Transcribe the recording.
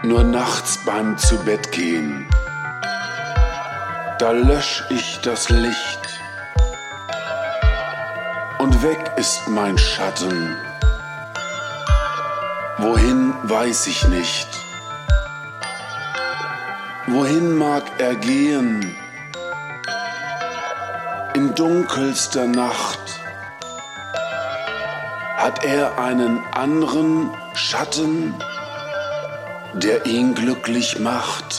Nur nachts beim Zubettgehen, da lösch ich das Licht und weg ist mein Schatten. Wohin, weiß ich nicht. Wohin mag er gehen? In dunkelster Nacht hat er einen anderen Schatten, der ihn glücklich macht.